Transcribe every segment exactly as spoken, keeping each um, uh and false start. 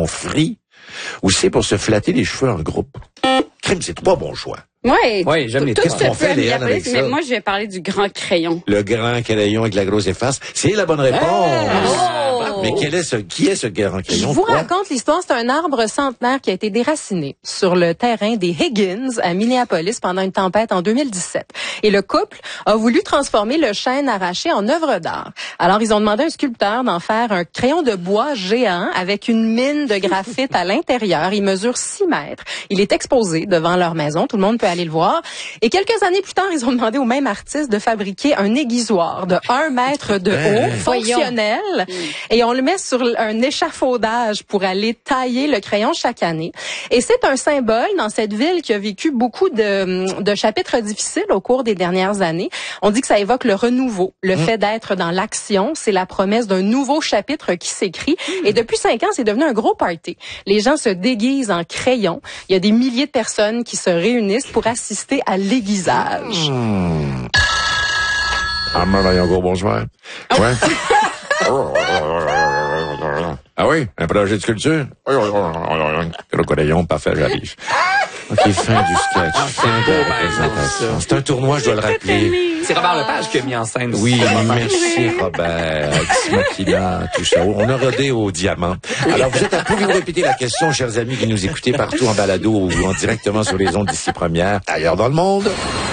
sont frits ou c'est pour se flatter les cheveux en groupe. Crime, c'est trois bons choix. Oui, ouais, j'aime les tout Qu'est-ce qu'on fait, Léane, avec ça? Mais moi, je vais parler du grand crayon. Le grand crayon avec la grosse efface. C'est la bonne réponse. Oh! Mais quel est ce, qui est ce grand crayon? Je vous Quoi? raconte l'histoire. C'est un arbre centenaire qui a été déraciné sur le terrain des Higgins à Minneapolis pendant une tempête en deux mille dix-sept. Et le couple a voulu transformer le chêne arraché en œuvre d'art. Alors, ils ont demandé à un sculpteur d'en faire un crayon de bois géant avec une mine de graphite à l'intérieur. Il mesure six mètres. Il est exposé devant leur maison. Tout le monde peut aller le voir. Et quelques années plus tard, ils ont demandé au même artiste de fabriquer un aiguisoir de un mètre de haut, fonctionnel. Et on le met sur un échafaudage pour aller tailler le crayon chaque année. Et c'est un symbole dans cette ville qui a vécu beaucoup de, de chapitres difficiles au cours des dernières années. On dit que ça évoque le renouveau, le mmh. fait d'être dans l'action. C'est la promesse d'un nouveau chapitre qui s'écrit. Mmh. Et depuis cinq ans, c'est devenu un gros party. Les gens se déguisent en crayon. Il y a des milliers de personnes qui se réunissent pour assister à l'aiguisage. Mmh. Ah, madame, encore bonsoir. Ouais. Ah oui, un projet de sculpture? Le crayon, parfait, j'arrive. OK, fin du sketch, fin de la représentation. C'est un tournoi, je dois le rappeler. C'est Robert Lepage qui a mis en scène. Oui, merci Robert, X-Machina, tout ça. On a rodé au diamant. Alors, vous êtes à pouvez-vous répéter la question, chers amis qui nous écoutez partout en balado ou en directement sur les ondes d'ici première, ailleurs dans le monde?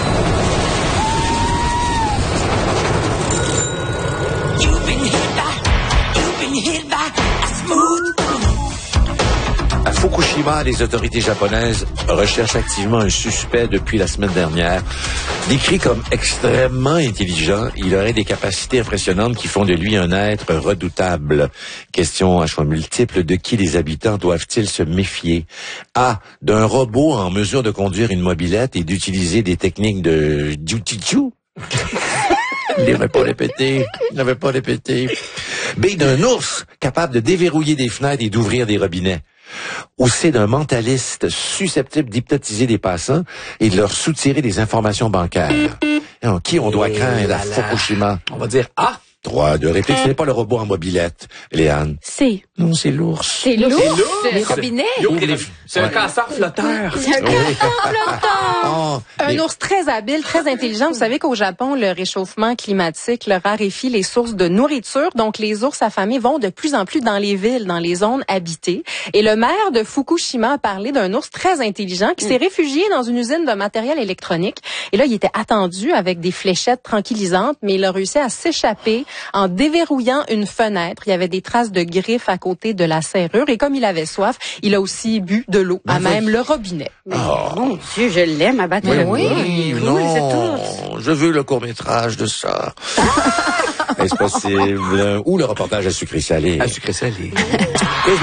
À Fukushima, les autorités japonaises recherchent activement un suspect depuis la semaine dernière. Décrit comme extrêmement intelligent, il aurait des capacités impressionnantes qui font de lui un être redoutable. Question à choix multiples, de qui les habitants doivent-ils se méfier? A. D'un robot en mesure de conduire une mobilette et d'utiliser des techniques de jutsu. Il n'avait pas répété. Il n'avait pas répété. B. D'un ours capable de déverrouiller des fenêtres et d'ouvrir des robinets. Ou c'est d'un mentaliste susceptible d'hypnotiser des passants et de leur soutirer des informations bancaires. Alors, qui on doit craindre à Fukushima? On va dire A. Droit de réplique, ce n'est pas le robot en mobilette, Léane. C'est. Non, c'est l'ours. C'est l'ours. Les robinets. C'est un casseur flotteur. C'est un casseur flotteur. Oh, Un les... ours très habile, très intelligent. Vous savez qu'au Japon, le réchauffement climatique le raréfie les sources de nourriture. Donc, les ours affamés vont de plus en plus dans les villes, dans les zones habitées. Et le maire de Fukushima a parlé d'un ours très intelligent qui s'est réfugié dans une usine de matériel électronique. Et là, il était attendu avec des fléchettes tranquillisantes, mais il a réussi à s'échapper en déverrouillant une fenêtre. Il y avait des traces de griffes à côté de la serrure. Et comme il avait soif, il a aussi bu de l'eau, à même le robinet. Mais, oh. Mon Dieu, je l'aime à battre le oui, oui, non, oui, c'est tout. Je veux le court-métrage de ça. Est-ce possible? Ou le reportage à sucré salé. À sucré salé.